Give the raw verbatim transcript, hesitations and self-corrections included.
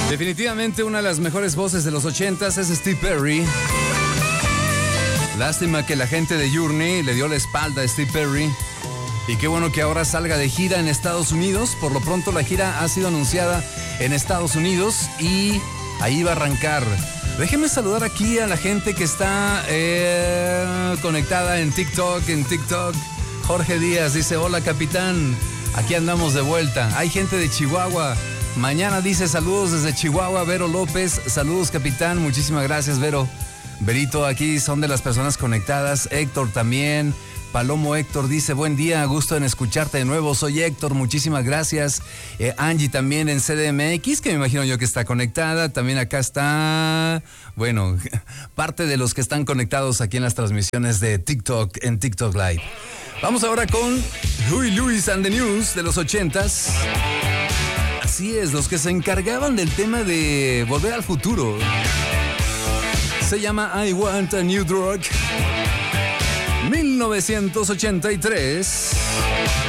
Definitivamente una de las mejores voces de los ochentas es Steve Perry. Lástima que la gente de Journey le dio la espalda a Steve Perry. Y qué bueno que ahora salga de gira en Estados Unidos. Por lo pronto la gira ha sido anunciada en Estados Unidos y ahí va a arrancar. Déjenme saludar aquí a la gente que está eh, conectada en TikTok, en TikTok. Jorge Díaz dice, hola capitán, aquí andamos de vuelta. Hay gente de Chihuahua. Mañana dice saludos desde Chihuahua, Vero López. Saludos capitán, muchísimas gracias Vero. Verito, aquí son de las personas conectadas. Héctor también. Palomo Héctor dice, buen día, gusto en escucharte de nuevo, soy Héctor, muchísimas gracias. Eh, Angie también en C D M X, que me imagino yo que está conectada. También acá está, bueno, parte de los que están conectados aquí en las transmisiones de TikTok, en TikTok Live. Vamos ahora con Huey Lewis and the News de los ochentas. Así es, los que se encargaban del tema de Volver al Futuro. Se llama I Want a New Drug. mil novecientos ochenta y tres.